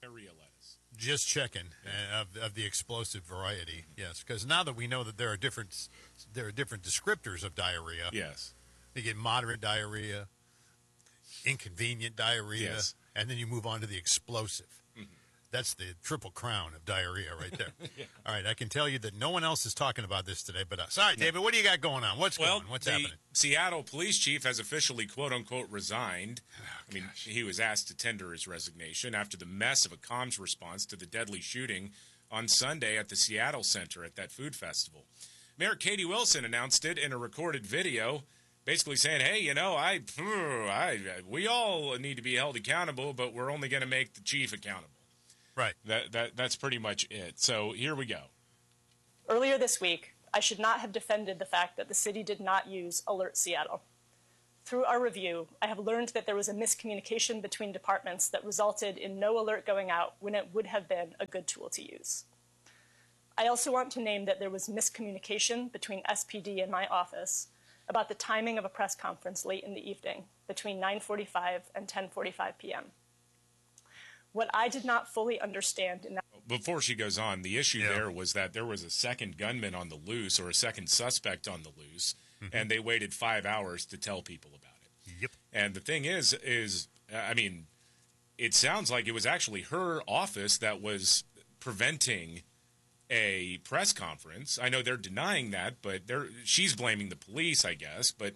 diarrhea lettuce. Just checking of the explosive variety. Yes, because now that we know that there are different descriptors of diarrhea. Yes. You get moderate diarrhea, inconvenient diarrhea, yes. and then you move on to the explosive. Mm-hmm. That's the triple crown of diarrhea right there. Yeah. All right, I can tell you that no one else is talking about this today, but sorry, David, what do you got going on? What's happening? Seattle police chief has officially, quote-unquote, resigned. He was asked to tender his resignation after the mess of a comms response to the deadly shooting on Sunday at the Seattle Center at that food festival. Mayor Katie Wilson announced it in a recorded video, basically saying, hey, we all need to be held accountable, but we're only going to make the chief accountable. Right. That's pretty much it. So here we go. Earlier this week, I should not have defended the fact that the city did not use Alert Seattle. Through our review, I have learned that there was a miscommunication between departments that resulted in no alert going out when it would have been a good tool to use. I also want to name that there was miscommunication between SPD and my office about the timing of a press conference late in the evening between 9:45 and 10:45 p.m. What I did not fully understand in that... Before she goes on, the issue there was that there was a second gunman on the loose, or a second suspect on the loose, and they waited 5 hours to tell people about it. Yep. And the thing is, it sounds like it was actually her office that was preventing a press conference. I know they're denying that, but she's blaming the police, I guess. But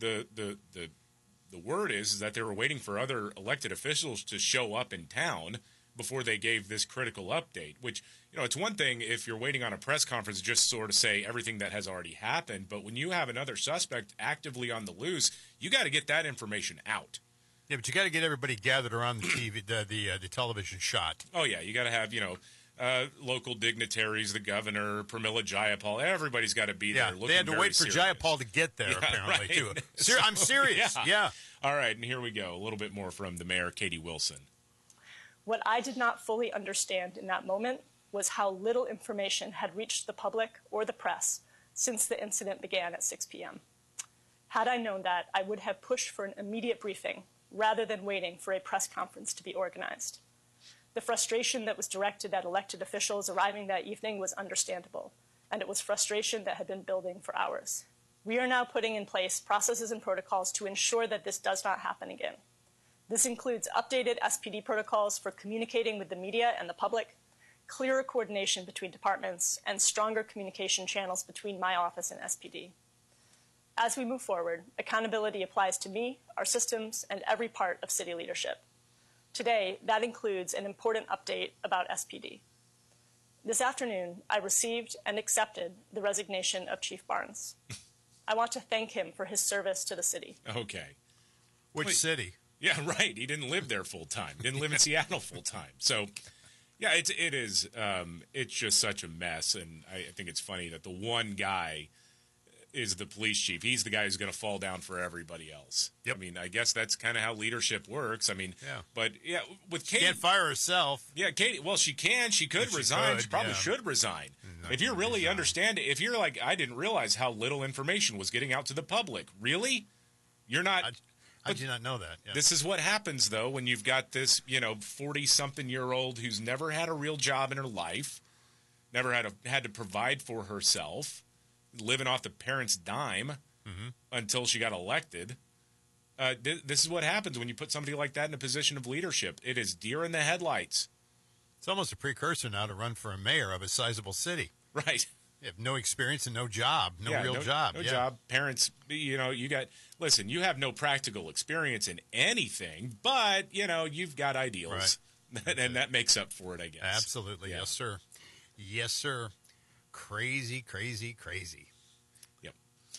the word is that they were waiting for other elected officials to show up in town before they gave this critical update, which, it's one thing if you're waiting on a press conference just sort of say everything that has already happened, but when you have another suspect actively on the loose, you got to get that information out. Yeah, but you got to get everybody gathered around the TV, the television shot. Oh, yeah, you got to have, local dignitaries, the governor, Pramila Jayapal, everybody's got to be there. They had to wait for Jayapal to get there, apparently, too. I'm serious. Yeah. All right, and here we go. A little bit more from the mayor, Katie Wilson. What I did not fully understand in that moment was how little information had reached the public or the press since the incident began at 6 p.m. Had I known that, I would have pushed for an immediate briefing rather than waiting for a press conference to be organized. The frustration that was directed at elected officials arriving that evening was understandable, and it was frustration that had been building for hours. We are now putting in place processes and protocols to ensure that this does not happen again. This includes updated SPD protocols for communicating with the media and the public, clearer coordination between departments, and stronger communication channels between my office and SPD. As we move forward, accountability applies to me, our systems, and every part of city leadership. Today, that includes an important update about SPD. This afternoon, I received and accepted the resignation of Chief Barnes. I want to thank him for his service to the city. Okay. Which city? Yeah, right. He didn't live there full time. Didn't live in Seattle full time. So, yeah, it is. It's just such a mess, and I think it's funny that the one guy is the police chief. He's the guy who's going to fall down for everybody else. Yep. I guess that's kind of how leadership works. But with Katie, she can't fire herself. Yeah, Katie. Well, she can. She could resign. She probably should resign. If you really understand it, if you're like, I didn't realize how little information was getting out to the public. Really, you're not. I did not know that. Yeah. This is what happens, though, when you've got this, 40-something-year-old who's never had a real job in her life, never had to provide for herself, living off the parents' dime until she got elected. This is what happens when you put somebody like that in a position of leadership. It is deer in the headlights. It's almost a precursor now to run for a mayor of a sizable city. Right. You have no experience and no job, no job. No job. Parents, you have no practical experience in anything, but, you've got ideals. Right. And that makes up for it, I guess. Absolutely. Yeah. Yes, sir. Yes, sir. Crazy, crazy, crazy. Yep.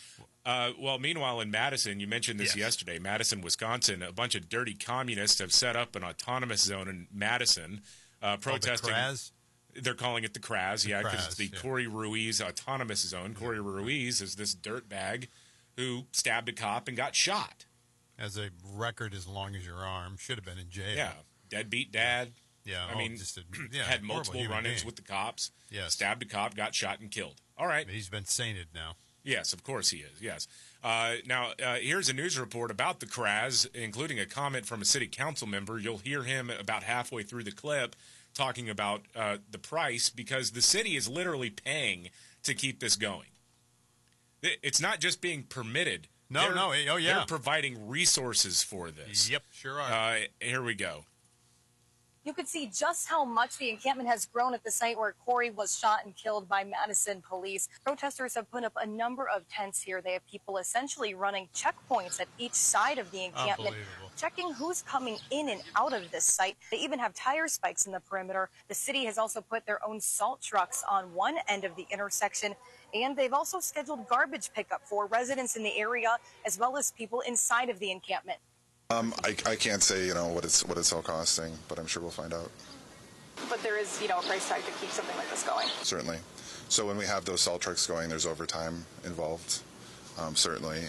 Well, meanwhile, in Madison, you mentioned this yesterday, Madison, Wisconsin, a bunch of dirty communists have set up an autonomous zone in Madison protesting. The CRAZ? They're calling it the CRAZ, because it's the Corey Ruiz Autonomous Zone. Corey Ruiz is this dirtbag who stabbed a cop and got shot. Has a record as long as your arm. Should have been in jail. Yeah. Deadbeat dad. Yeah. Had multiple run-ins with the cops. Yes. Stabbed a cop, got shot and killed. All right. But he's been sainted now. Yes, of course he is, yes. Now, here's a news report about the Kraz, including a comment from a city council member. You'll hear him about halfway through the clip talking about the price, because the city is literally paying to keep this going. It's not just being permitted. They're providing resources for this. Yep, sure are. Here we go. You could see just how much the encampment has grown at the site where Corey was shot and killed by Madison police. Protesters have put up a number of tents here. They have people essentially running checkpoints at each side of the encampment, checking who's coming in and out of this site. They even have tire spikes in the perimeter. The city has also put their own salt trucks on one end of the intersection, and they've also scheduled garbage pickup for residents in the area as well as people inside of the encampment. I can't say, what it's all costing, but I'm sure we'll find out. But there is, a price tag to keep something like this going. Certainly. So when we have those salt trucks going, there's overtime involved, certainly.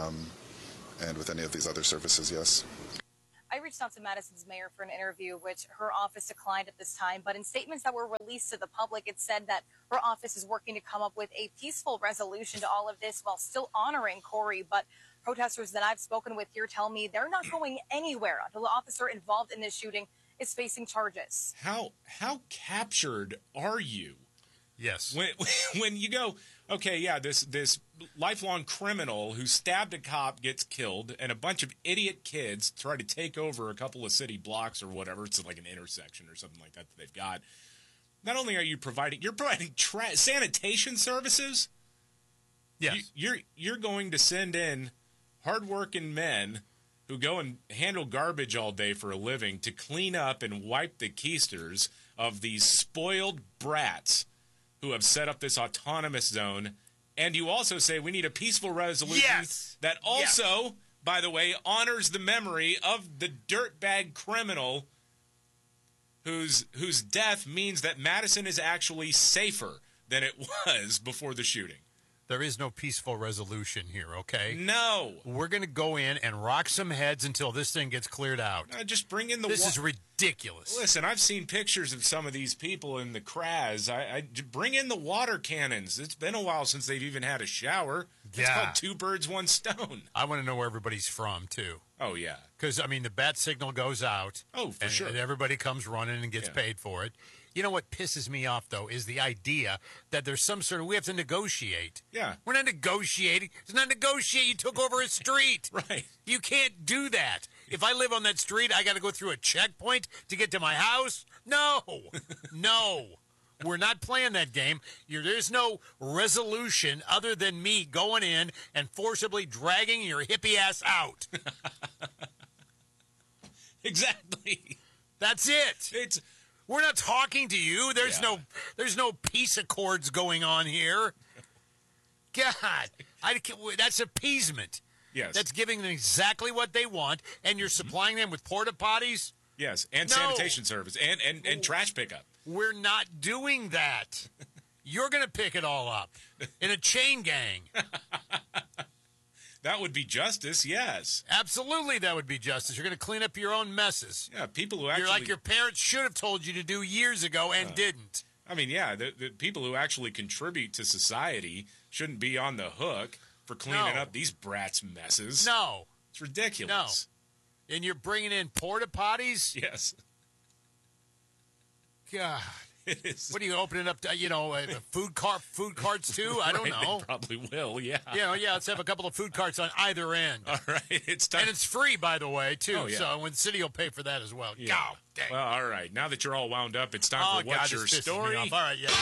And with any of these other services, yes. I reached out to Madison's mayor for an interview, which her office declined at this time. But in statements that were released to the public, it said that her office is working to come up with a peaceful resolution to all of this while still honoring Corey. But protesters that I've spoken with here tell me they're not going anywhere until the officer involved in this shooting is facing charges. How captured are you? Yes. When you go, okay, yeah, this lifelong criminal who stabbed a cop gets killed, and a bunch of idiot kids try to take over a couple of city blocks or whatever. It's like an intersection or something like that they've got. Not only are you providing sanitation services. Yes. You're going to send in hardworking men who go and handle garbage all day for a living to clean up and wipe the keisters of these spoiled brats who have set up this autonomous zone. And you also say we need a peaceful resolution that also, by the way, honors the memory of the dirtbag criminal whose death means that Madison is actually safer than it was before the shooting. There is no peaceful resolution here, okay? No. We're going to go in and rock some heads until this thing gets cleared out. Just bring in the This is ridiculous. Listen, I've seen pictures of some of these people in the Kraz. I bring in the water cannons. It's been a while since they've even had a shower. It's called two birds, one stone. I want to know where everybody's from, too. Oh, yeah. Because, the bat signal goes out. Oh, for sure. And everybody comes running and gets paid for it. You know what pisses me off, though, is the idea that there's some sort of, we have to negotiate. Yeah. We're not negotiating. It's not negotiate. You took over a street. Right. You can't do that. If I live on that street, I got to go through a checkpoint to get to my house? No. No. We're not playing that game. There's no resolution other than me going in and forcibly dragging your hippie ass out. Exactly. That's it. We're not talking to you. There's no peace accords going on here. God, that's appeasement. Yes. That's giving them exactly what they want, and you're supplying them with porta potties? Yes, and sanitation service and trash pickup. We're not doing that. You're going to pick it all up in a chain gang. That would be justice, yes. Absolutely, that would be justice. You're going to clean up your own messes. Yeah, people who actually... You're like your parents should have told you to do years ago and didn't. I mean, yeah, the people who actually contribute to society shouldn't be on the hook for cleaning up these brats' messes. No. It's ridiculous. No. And you're bringing in porta potties? Yes. God. It is. What are you opening up to, food carts too? I don't know. They probably will, yeah. Let's have a couple of food carts on either end. All right, it's time. And it's free, by the way, too. Oh, yeah. So the city will pay for that as well. Yeah. God dang. Well, all right. Now that you're all wound up, it's time for What's Your Story? All right, yeah.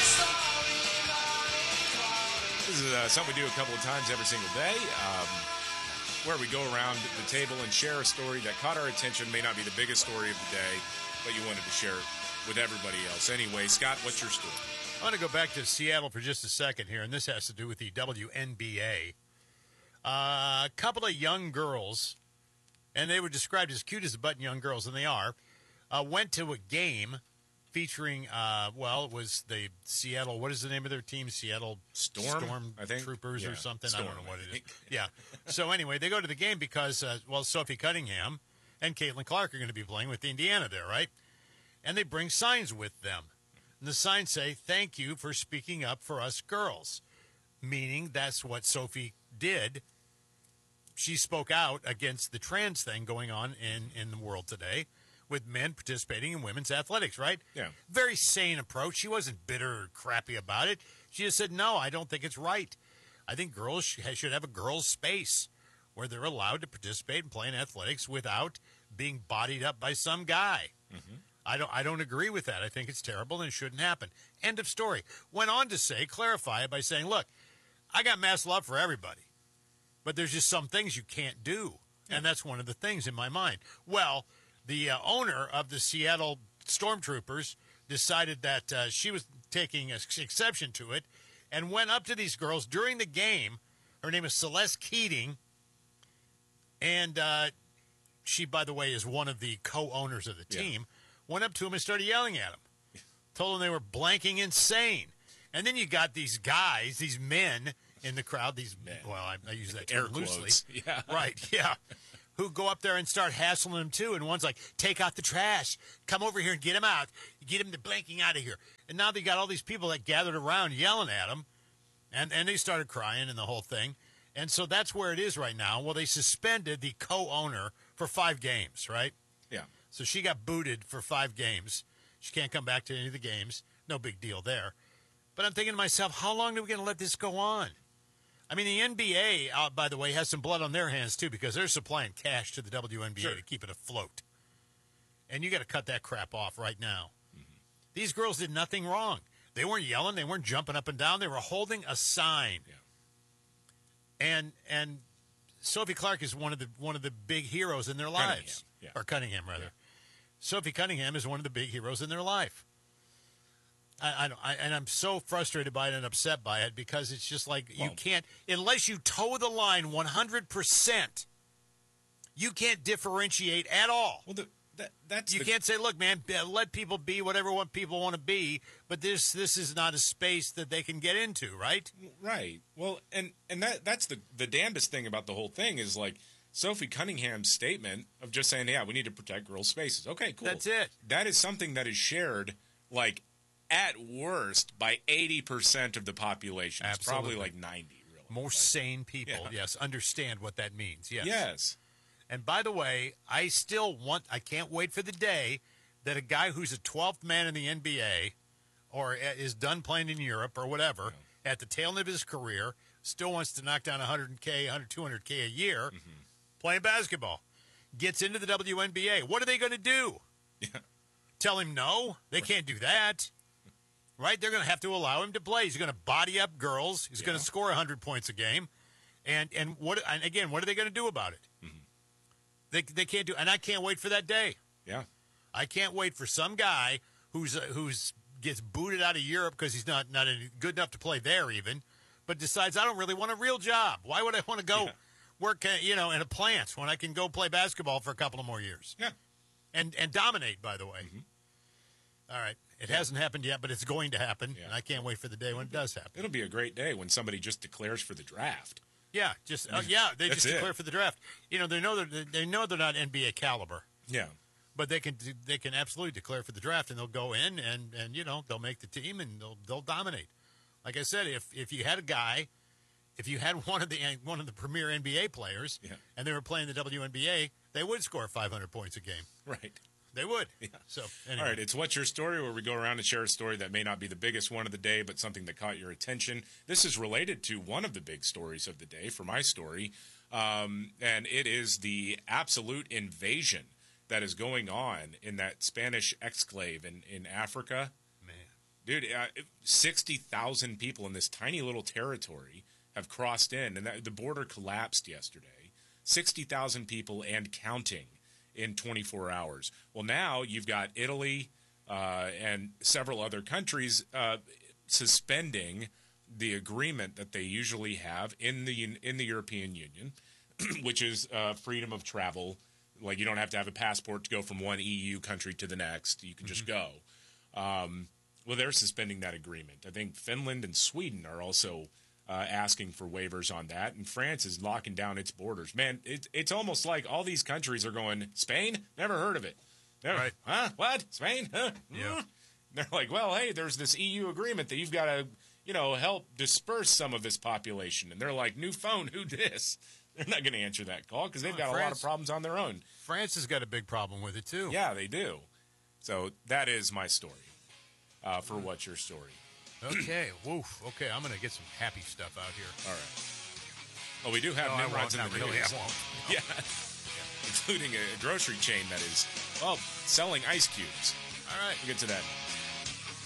This is something we do a couple of times every single day, where we go around the table and share a story that caught our attention. May not be the biggest story of the day, but you wanted to share it with everybody else. Anyway, Scott, what's your story? I want to go back to Seattle for just a second here, and this has to do with the WNBA. A couple of young girls, and they were described as cute as a button young girls, and they are, went to a game featuring, it was the Seattle, what is the name of their team? Seattle Storm I think. Troopers or something? Storm, I don't know what it is. Yeah. So anyway, they go to the game because, Sophie Cunningham and Caitlin Clark are going to be playing with Indiana there, right? And they bring signs with them. And the signs say, "Thank you for speaking up for us girls." meaning that's what Sophie did. She spoke out against the trans thing going on in the world today with men participating in women's athletics, right? Yeah. Very sane approach. She wasn't bitter or crappy about it. She just said, no, I don't think it's right. I think girls should have a girls' space where they're allowed to participate and play in athletics without being bodied up by some guy. Mm-hmm. I don't agree with that. I think it's terrible and it shouldn't happen. End of story. Went on to clarify it by saying, look, I got mass love for everybody, but there's just some things you can't do. Yeah. And that's one of the things in my mind. Well, the owner of the Seattle Stormtroopers decided that she was taking exception to it and went up to these girls during the game. Her name is Celeste Keating, and she, by the way, is one of the co-owners of the team. Yeah. Went up to him and started yelling at him. Told him they were blanking insane. And then you got these guys, these men in the crowd, these men. Well, I use that term loosely. Yeah. Right, yeah. Who go up there and start hassling him, too. And one's like, take out the trash. Come over here and get him out. Get him the blanking out of here. And now they got all these people that gathered around yelling at him. And they started crying and the whole thing. And so that's where it is right now. Well, they suspended the co-owner for 5 games, right? Yeah. So she got booted for 5 games. She can't come back to any of the games. No big deal there. But I'm thinking to myself, how long are we going to let this go on? I mean, the NBA, by the way, has some blood on their hands, too, because they're supplying cash to the WNBA to keep it afloat. And you got to cut that crap off right now. Mm-hmm. These girls did nothing wrong. They weren't yelling. They weren't jumping up and down. They were holding a sign. Yeah. And Sophie Clark is one of the big heroes in their lives. Or Cunningham, rather. Yeah. Sophie Cunningham is one of the big heroes in their life. And I'm so frustrated by it and upset by it because it's just like you can't, unless you toe the line 100%, you can't differentiate at all. Well, you can't say, look, man, let people be whatever people want to be, but this is not a space that they can get into, right? Right. Well, and that's the damnedest thing about the whole thing is like Sophie Cunningham's statement of just saying, yeah, we need to protect girls' spaces. Okay, cool. That's it. That is something that is shared, like, at worst, by 80% of the population. It's probably like 90, really. More sane people, yes, understand what that means, yes. Yes. And by the way, I can't wait for the day that a guy who's a 12th man in the NBA or is done playing in Europe or whatever, at the tail end of his career, still wants to knock down 100K, 200K a year, playing basketball, gets into the WNBA. What are they going to do? Yeah. Tell him no? They can't do that. Right? They're going to have to allow him to play. He's going to body up girls. He's going to score 100 points a game. And again, what are they going to do about it? Mm-hmm. They can't do. And I can't wait for that day. Yeah. I can't wait for some guy who's gets booted out of Europe because he's not good enough to play there even, but decides I don't really want a real job. Why would I want to go work in a plant when I can go play basketball for a couple of more years? Yeah. And dominate, by the way. Mm-hmm. All right. It hasn't happened yet, but it's going to happen, and I can't wait for the day when it does happen. It'll be a great day when somebody just declares for the draft. Yeah, they just declare for the draft. They know they're not NBA caliber. Yeah, but they can absolutely declare for the draft, and they'll go in and they'll make the team and they'll dominate. Like I said, if you had a guy, if you had one of the premier NBA players, and they were playing the WNBA, they would score 500 points a game. Right. They would. Yeah. So, anyway. All right, it's What's Your Story, where we go around and share a story that may not be the biggest one of the day, but something that caught your attention. This is related to one of the big stories of the day for my story, and it is the absolute invasion that is going on in that Spanish exclave in Africa. Man. Dude, 60,000 people in this tiny little territory have crossed in, and the border collapsed yesterday. 60,000 people and counting in 24 hours. Well, now you've got Italy and several other countries suspending the agreement that they usually have in the European Union, which is freedom of travel. Like, you don't have to have a passport to go from one EU country to the next. You can just go. Well, they're suspending that agreement. I think Finland and Sweden are also asking for waivers on that, and France is locking down its borders. Man, it's almost like all these countries are going, Spain? Never heard of it. Never, right. Huh? What? Spain? Huh? Yeah. They're like, well, hey, there's this EU agreement that you've got to help disperse some of this population. And they're like, new phone, who dis? They're not going to answer that call because they've got a lot of problems on their own. France has got a big problem with it, too. Yeah, they do. So that is my story for What's Your Story. Okay. Woof. Okay, I'm going to get some happy stuff out here. All right. Well, we do have Nimrods in the really, news. I won't. Yeah. Including a grocery chain that is, selling ice cubes. All right. We'll get to that next.